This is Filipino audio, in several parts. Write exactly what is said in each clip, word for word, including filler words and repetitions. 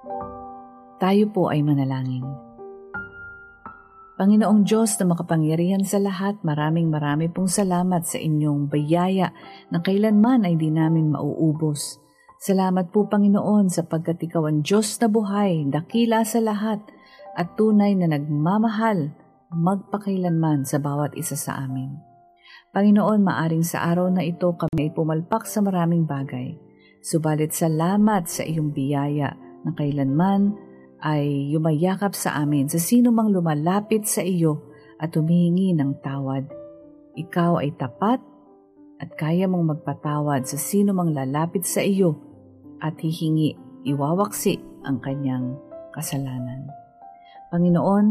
Tayo po ay manalangin. Panginoong Diyos na makapangyarihan sa lahat, maraming marami pong salamat sa inyong bayaya na kailanman ay di namin mauubos. Salamat po Panginoon sapagkat ikaw ang Diyos na buhay, dakila sa lahat at tunay na nagmamahal magpakailanman sa bawat isa sa amin. Panginoon, maaring sa araw na ito kami ay pumalpak sa maraming bagay. Subalit salamat sa iyong biyaya na kailanman ay yumayakap sa amin sa sino mang lumalapit sa iyo at humihingi ng tawad. Ikaw ay tapat at kaya mong magpatawad sa sino mang lalapit sa iyo at hihingi, iwawaksi ang kanyang kasalanan. Panginoon,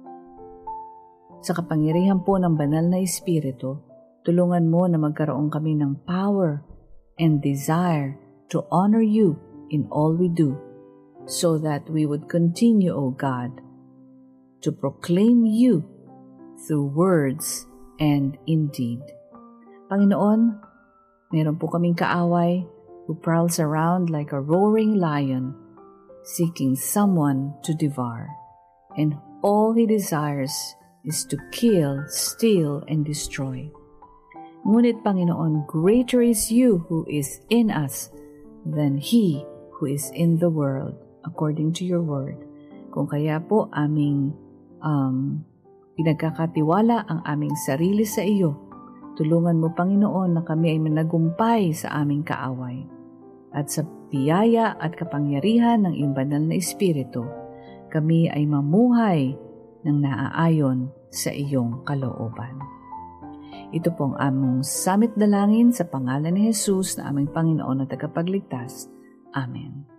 sa kapangyarihan po ng banal na Espiritu, tulungan mo na magkaroon kami ng power and desire to honor you in all we do, so that we would continue, O God, to proclaim you through words and in deed. Panginoon, meron po kaming kaaway who prowls around like a roaring lion, seeking someone to devour, and all he desires is to kill, steal, and destroy. Ngunit, Panginoon, greater is you who is in us than he who is in the world, according to your word. Kung kaya po aming um, pinagkakatiwala ang aming sarili sa iyo, tulungan mo Panginoon na kami ay managumpay sa aming kaaway. At sa biyaya at kapangyarihan ng iyong banal na Espiritu, kami ay mamuhay ng naaayon sa iyong kalooban. Ito pong among samit dalangin sa pangalan ni Jesus na aming Panginoon at tagapagligtas. Amen.